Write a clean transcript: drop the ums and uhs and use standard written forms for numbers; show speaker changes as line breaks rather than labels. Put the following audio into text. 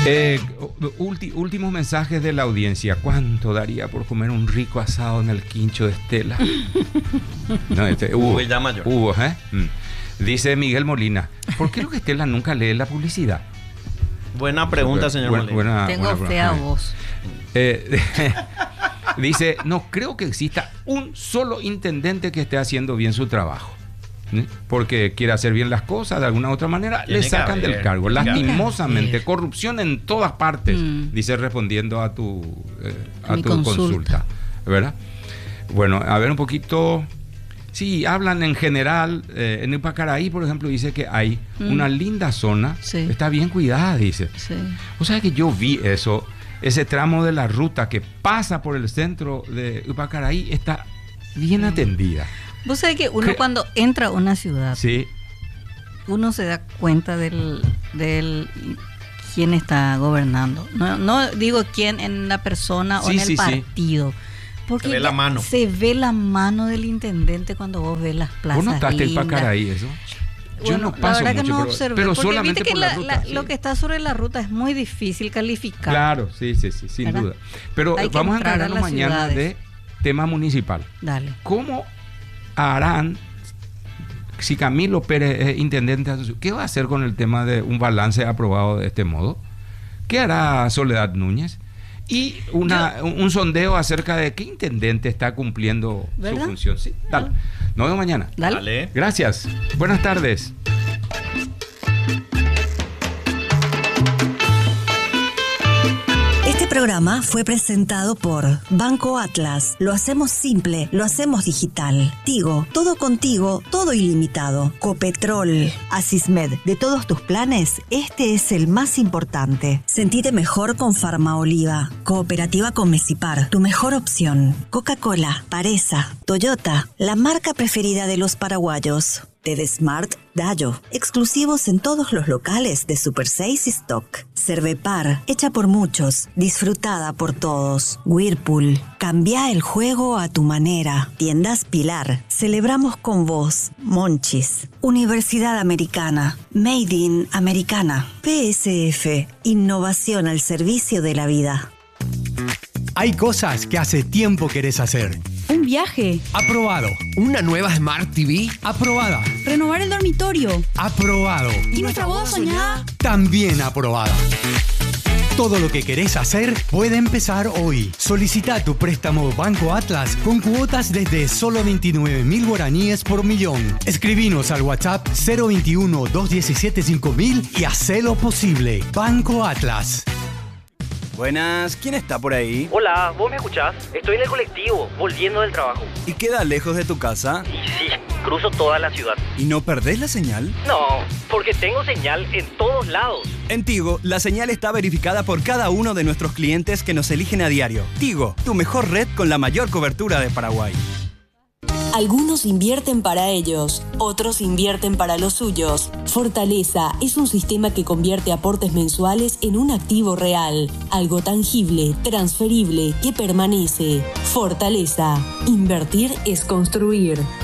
Últimos mensajes de la audiencia. ¿Cuánto daría por comer un rico asado en el quincho de Estela? No, Hugo, ¿eh? Dice Miguel Molina, ¿por qué lo que Estela nunca lee la publicidad?
Buena pregunta, señor Molina.
Tengo fe a vos.
Dice, no creo que exista un solo intendente que esté haciendo bien su trabajo. Porque quiere hacer bien las cosas, de alguna u otra manera le sacan del cargo. Lastimosamente, corrupción en todas partes, dice respondiendo a tu consulta, ¿verdad? Bueno, a ver un poquito. Sí, hablan en general. En Ipacaraí, por ejemplo, dice que hay una linda zona, está bien cuidada, dice. O sea que yo vi eso, ese tramo de la ruta que pasa por el centro de Ipacaraí está bien atendida.
Vos sabés que uno cuando entra a una ciudad, uno se da cuenta del quién está gobernando. No digo quién en la persona o en el partido. Porque se ve la mano del intendente cuando vos ves las plazas.
¿Vos notaste el Ipacaraí eso? Yo no paso
la verdad
mucho,
que no observé,
pero
porque
solamente
viste que
por la ruta.
lo que está sobre la ruta es muy difícil calificar.
Claro, sí, sin duda. Pero vamos a encargarnos mañana de tema municipal.
Dale.
¿Cómo harán, si Camilo Pérez es intendente, qué va a hacer con el tema de un balance aprobado de este modo? ¿Qué hará Soledad Núñez? Y un sondeo acerca de qué intendente está cumpliendo su función. Sí, dale. Nos vemos mañana.
Dale.
Gracias. Buenas tardes.
Este programa fue presentado por Banco Atlas. Lo hacemos simple, lo hacemos digital. Tigo, todo contigo, todo ilimitado. Copetrol, Asismed, de todos tus planes, este es el más importante. Sentite mejor con Farmaoliva. Cooperativa con Mesipar, tu mejor opción. Coca-Cola, Paresa, Toyota, la marca preferida de los paraguayos. TEDsmart, Dayo, exclusivos en todos los locales de Super 6 y Stock. Cervepar, hecha por muchos, disfrutada por todos. Whirlpool, cambia el juego a tu manera. Tiendas Pilar, celebramos con vos. Monchis, Universidad Americana, Made in Americana. PSF, innovación al servicio de la vida.
Hay cosas que hace tiempo querés hacer.
Un viaje.
Aprobado.
Una nueva Smart TV.
Aprobada.
Renovar el dormitorio.
Aprobado.
¿Y nuestra boda soñada?
También aprobada. Todo lo que querés hacer puede empezar hoy. Solicita tu préstamo Banco Atlas con cuotas desde solo 29.000 guaraníes por millón. Escribinos al WhatsApp 021-217-5000 y hacelo posible. Banco Atlas.
Buenas, ¿quién está por ahí?
Hola, ¿vos me escuchás? Estoy en el colectivo, volviendo del trabajo.
¿Y queda lejos de tu casa?
Y sí, cruzo toda la ciudad.
¿Y no perdés la señal?
No, porque tengo señal en todos lados.
En Tigo, la señal está verificada por cada uno de nuestros clientes que nos eligen a diario. Tigo, tu mejor red con la mayor cobertura de Paraguay.
Algunos invierten para ellos, otros invierten para los suyos. Fortaleza es un sistema que convierte aportes mensuales en un activo real, algo tangible, transferible, que permanece. Fortaleza. Invertir es construir.